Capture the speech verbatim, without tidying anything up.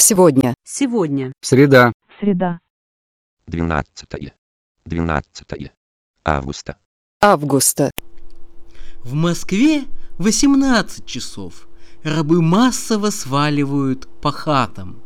Сегодня. Сегодня. Среда. Среда. двенадцатое. двенадцатое августа. Августа. В Москве восемнадцать часов. Рабы массово сваливают по хатам.